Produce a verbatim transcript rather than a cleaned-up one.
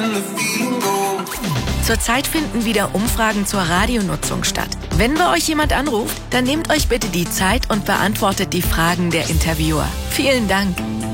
Zurzeit finden wieder Umfragen zur Radionutzung statt. Wenn bei euch jemand anruft, dann nehmt euch bitte die Zeit und beantwortet die Fragen der Interviewer. Vielen Dank.